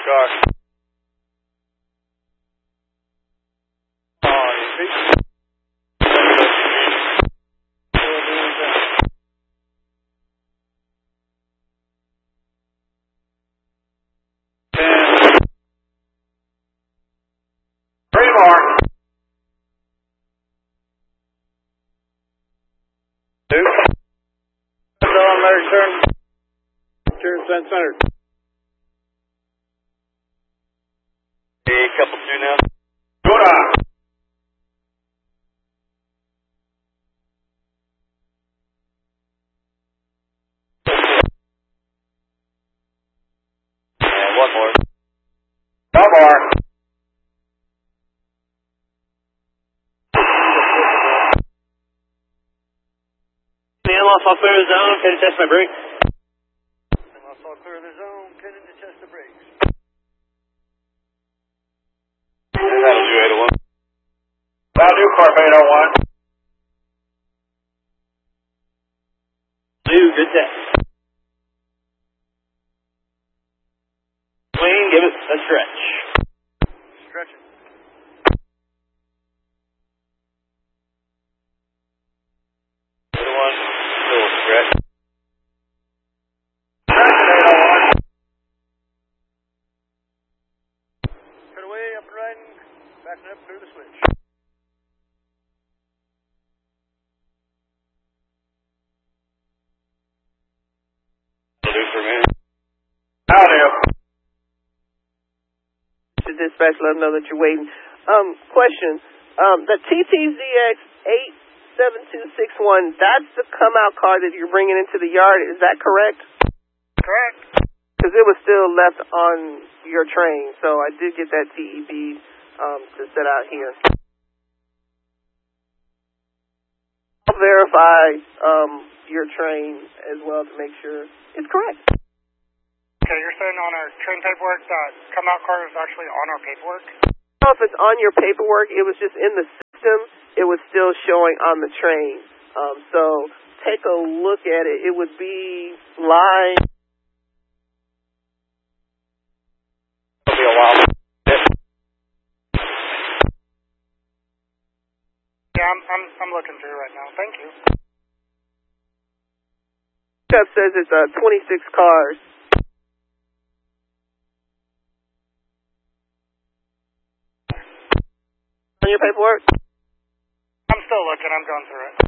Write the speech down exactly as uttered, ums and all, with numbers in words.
car. Three more. Two. Turn. Turn center. A couple two now. Go down. And one more. One more. I'll clear the zone, can you test my brakes? I'll clear the zone, can you test the brakes? And that'll do eight oh one. That'll do Corp eight oh one. Do, good test. Swing, give it a stretch. Stretch it. eight oh one. Little stretch. Put away, up and riding, backing up through the switch. That'll do for me. Howdy. To dispatch, let them know that you're waiting. Um, question. Um, the T T Z X eight seven two six one, that's the come-out car that you're bringing into the yard. Is that correct? Correct. Because it was still left on your train, so I did get that T E B um, to set out here. I'll verify um, your train as well to make sure it's correct. Okay, you're saying on our train paperwork that come-out car is actually on our paperwork? I don't know if it's on your paperwork. It was just in the system. It was still showing on the train. Um, so take a look at it. It would be line. It'll be a while. Yeah, I'm, I'm, I'm looking through right now. Thank you. It says it's uh, twenty-six cars. On your paperwork? I'm still looking. I'm going through it.